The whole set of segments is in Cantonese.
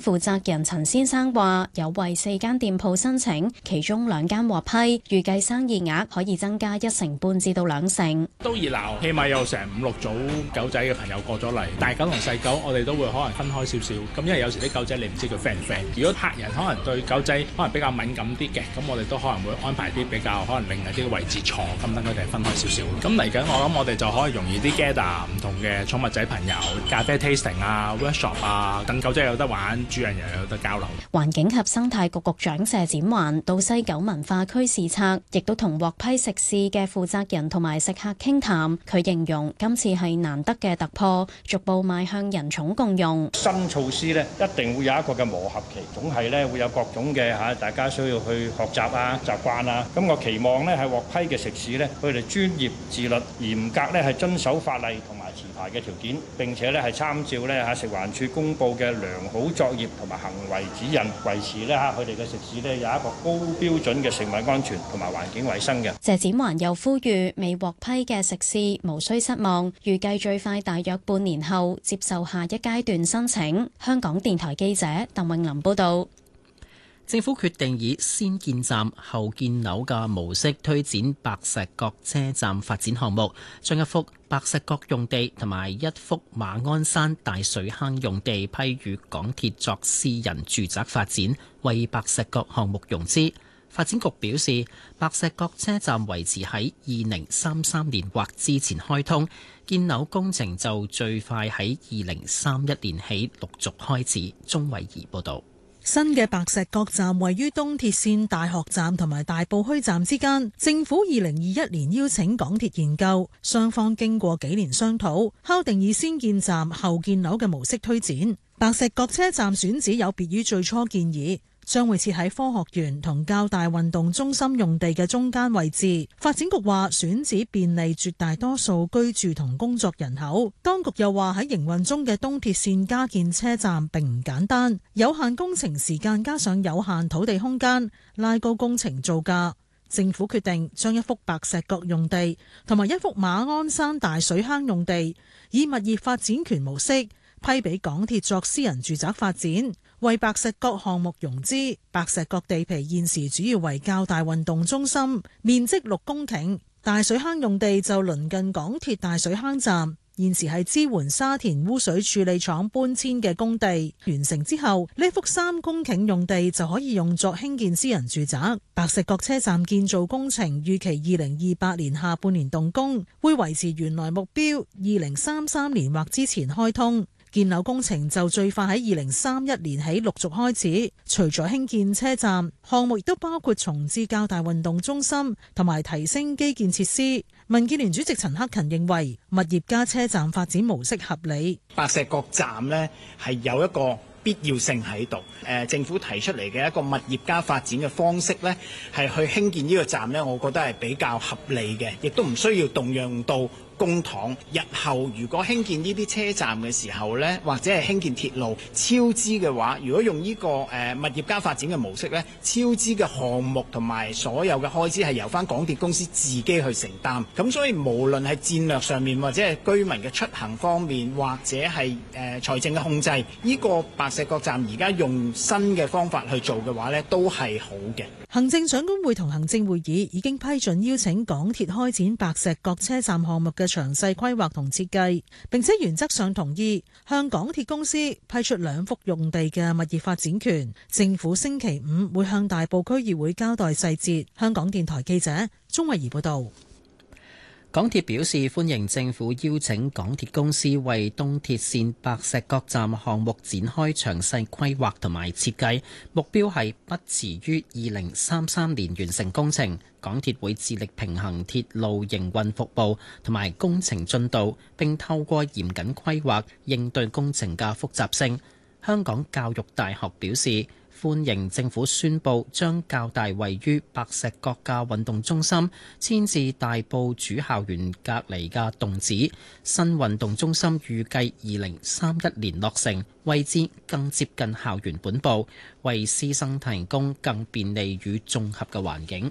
負責人陳先生話，有為4間店鋪申請，其中2間獲批，預計生意額可以增加1.5%至2成。 都熱鬧，起碼有成5、6組狗仔嘅朋友過咗嚟。大狗同細狗，我哋都會可能分開少少。咁因為有時啲狗仔你唔知佢 friend 唔 friend。如果客人可能對狗仔可能比較敏感啲嘅，咁我哋都可能會安排啲比較可能另外啲位置坐，咁等佢哋分開少少。咁嚟緊我諗我哋就可以容易啲 gather 唔同嘅寵物仔朋友，咖啡 tasting 啊、workshop 啊，等狗仔有得玩，主人又有得交流。 環境及生態局局長謝展寰到西九文化區視察，亦都同獲批食肆嘅負責人同埋食客傾談。佢形容今次係難得嘅突破，逐步邁向人寵共用。 新措施呢，一定會有一個嘅磨合期，總係呢會有各種嘅大家需要去學習啊、習慣啊。咁我期望呢係獲批嘅食肆呢，佢哋專業、自律、嚴格呢係遵守法例同埋持牌嘅條件，並且呢係參照呢食環署公布嘅良好作業同埋行為指引，維持呢佢哋嘅食肆呢有一個高標準嘅食物安全同埋環境衛生嘅。 謝展寰又呼籲未獲批嘅食肆無需失望，預計最快大約半年後接受下一階段申請。香港電台記者鄧穎琳報道。 政府決定以先建站後建樓嘅模式推展白石角車站發展項目，將一幅白石角用地同埋一幅馬鞍山大水坑用地批予港鐵作私人住宅發展，為白石角項目融資。發展局表示，白石角車站維持喺2033年或之前開通，建樓工程就最快喺2031年起陸續開始。鍾慧儀報導。 新嘅白石角站位於東鐵線大學站同埋大埔墟站之間，政府2021年邀請港鐵研究，雙方經過幾年商討，敲定以先建站後建樓嘅模式推展。白石角車站選址有別於最初建議，將會設喺科學園同較大運動中心用地嘅中間位置。發展局話選址便利絕大多數居住同工作人口。當局又話喺營運中嘅東鐵線加建車站並唔簡單，有限工程時間加上有限土地空間，拉高工程造價。政府決定將一幅白石角用地同埋一幅馬鞍山大水坑用地以物業發展權模式批俾港鐵作私人住宅發展，為白石角項目融資。白石角地皮現時主要為較大運動中心，面積6公頃。大水坑用地就鄰近港鐵大水坑站，現時係支援沙田污水處理廠搬遷嘅工地。完成之後，呢幅3公頃用地就可以用作興建私人住宅。白石角車站建造工程預期2028年下半年動工，會維持原來目標2033年或之前開通。建樓工程就最快喺2031年起陸續開始。除咗興建車站，項目亦都包括重置較大運動中心同埋提升基建設施。民建聯主席陳克勤認為，物業加車站發展模式合理。 白石角站呢係有一個必要性喺度。政府提出嚟嘅一個物業加發展嘅方式呢，係去興建呢個站呢，我覺得係比較合理嘅，亦都唔需要動用到公帑。日後如果興建呢啲車站嘅時候呢，或者係興建鐵路超支嘅話，如果用呢個物業加發展嘅模式呢，超支嘅項目同埋所有嘅開支係由翻港鐵公司自己去承擔。咁所以無論係戰略上面，或者係居民嘅出行方面，或者係財政嘅控制，呢個白石角站而家用新嘅方法去做嘅話呢，都係好嘅。 行政長官會同行政會議已經批准邀請港鐵開展白石角車站項目嘅詳細規劃同設計，並且原則上同意向港鐵公司批出2幅用地嘅物業發展權。政府星期5會向大埔區議會交代細節。香港電台記者鍾慧儀報道。 港鐵表示歡迎政府邀請港鐵公司為東鐵線白石角站項目展開詳細規劃同埋設計，目標係不遲於2033年完成工程。港鐵會致力平衡鐵路營運服務同埋工程進度，並透過嚴謹規劃應對工程嘅複雜性。香港教育大學表示歡迎政府宣布將較大位於白石角嘅運動中心遷至大埔主校園隔離嘅洞子。新運動中心預計2031年落成，位置更接近校園本部，為師生提供更便利與綜合嘅環境。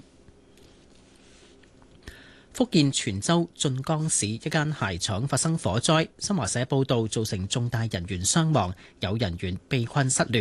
福建泉州晉江市一間鞋廠發生火災，新華社報道造成重大人員傷亡，有人員被困失聯。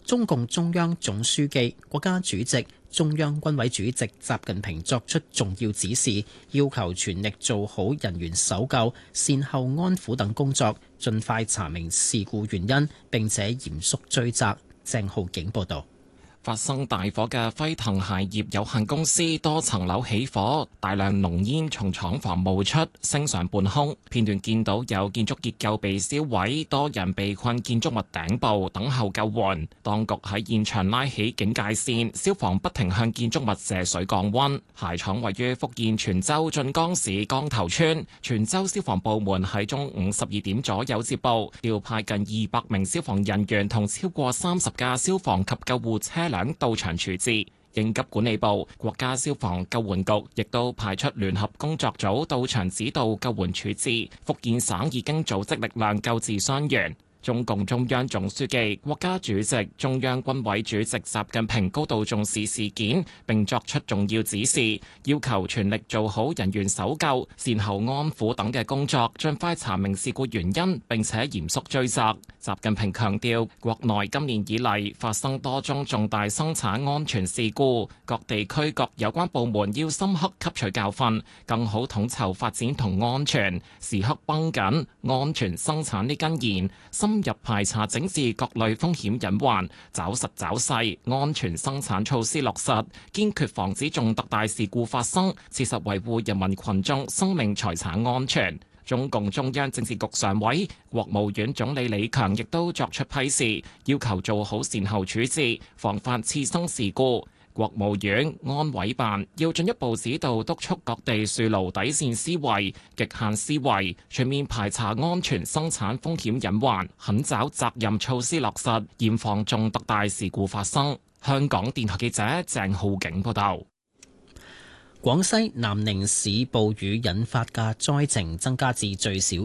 中共中央總書記、國家主席、中央軍委主席習近平作出重要指示，要求全力做好人員搜救、善後安撫等工作，盡快查明事故原因，並且嚴肅追責。鄭浩景報道。 發生大火嘅輝騰鞋業有限公司多層樓起火，大量濃煙從廠房冒出，升上半空。片段見到有建築結構被燒毀，多人被困建築物頂部等候救援。當局喺現場拉起警戒線，消防不停向建築物射水降溫。鞋廠位於福建泉州晉江市江頭村，泉州消防部門喺中午12點左右接報，調派近200名消防人員同超過30架消防及救護車到場處置。應急管理部、國家消防救援局亦都派出聯合工作組到場指導救援處置。福建省已經組織力量救治傷員。中共中央總書記、國家主席、中央軍委主席習近平高度重視事件，並作出重要指示，要求全力做好人員搜救、善後安撫等嘅工作，盡快查明事故原因，並且嚴肅追責。習近平強調，國內今年以嚟發生多宗重大生產安全事故，各地區各有關部門要深刻吸取教訓，更好統籌發展同安全，時刻繃緊安全生產呢根弦，深入排查整治各類風險隱患，抓實抓細安全生產措施落實，堅決防止重特大事故發生，切實維護人民群眾生命財產安全。中共中央政治局常委、國務院總理李強亦都作出批示，要求做好善後處置，防範次生事故。國務院安委辦要進一步指導督促各地樹牢底線思維、極限思維，全面排查安全生產風險隱患，狠抓責任措施落實，嚴防重特大事故發生。香港電台記者鄭浩景報道。 廣西南寧市暴雨引發嘅災情增加至最少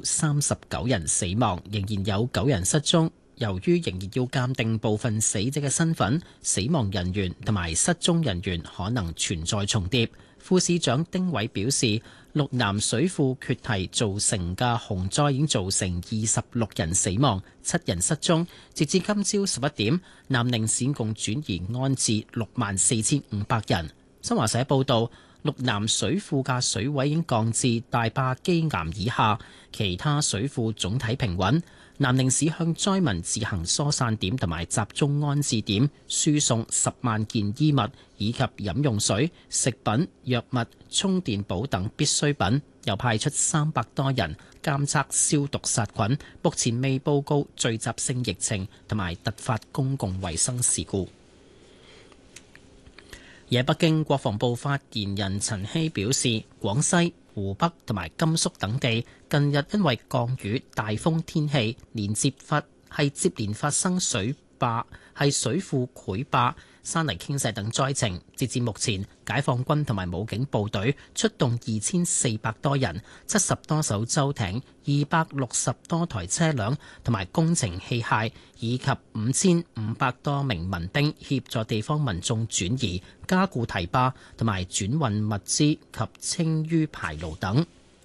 39人死亡，仍然有9人失蹤。由於仍然要鑑定部分死者嘅身份，死亡人員同埋失蹤人員可能存在重疊。副市長丁偉表示，陸南水庫決堤造成嘅洪災已經造成26人死亡、7人失蹤。截至今朝11點，南寧市共轉移安置64,500人。新華社報道，陸南水庫嘅水位已經降至大壩基岩以下，其他水庫總體平穩。南寧市向災民自行疏散點同埋集中安置點輸送10萬件衣物以及飲用水、食品、藥物、充電寶等必需品，又派出300多人監測消毒殺菌。目前未報告聚集性疫情同埋突發公共衛生事故。而喺北京，國防部發言人陳希表示，廣西、湖北同埋甘肅等地近日因為降雨、大風天氣接連發生水壩、水庫潰壩、山泥傾瀉等災情。截至目前，解放軍同埋武警部隊出動2400多人、70多艘舟艇、260多台車輛同埋工程器械，以及5500多名民兵協助地方民眾轉移、加固堤壩同埋轉運物資及清淤排澇等。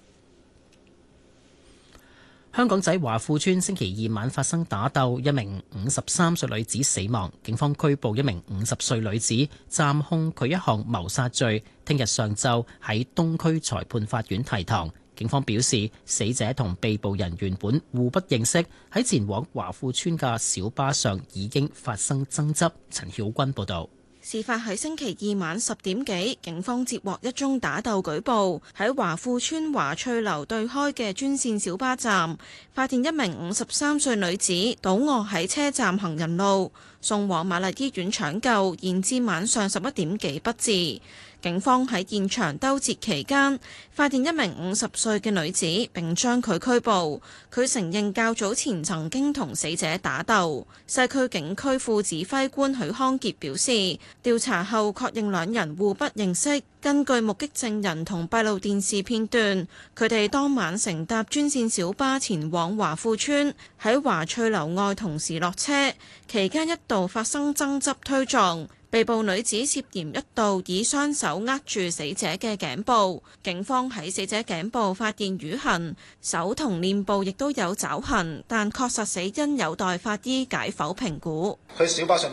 香港仔華富邨星期二晚發生打鬥，一名53歲女子死亡，警方拘捕一名50歲女子，暫控佢一項謀殺罪。聽日上晝喺東區裁判法院提堂。警方表示，死者同被捕人原本互不認識，喺前往華富邨嘅小巴上已經發生爭執。陳曉君報導。 事發喺星期二晚10點幾，警方接獲一宗打鬥舉報，喺華富邨華翠樓對開嘅專線小巴站，發現一名53歲女子倒卧喺車站行人路，送往瑪麗醫院搶救，延至晚上11點幾不治。警方喺現場兜截期間，發現一名50歲嘅女子，並將佢拘捕。佢承認較早前曾經同死者打鬥。西區警區副指揮官許康傑表示，調查後確認兩人互不認識。根據目擊證人同閉路電視片段，佢哋當晚乘搭專線小巴前往華富邨，喺華翠樓外同時落車，期間一度發生爭執推撞。被捕女子涉嫌一度以雙手握住死者嘅頸部，警方喺死者頸部發現瘀痕，手同臉部亦都有爪痕，但確實死因有待法醫解剖評估。 佢小巴上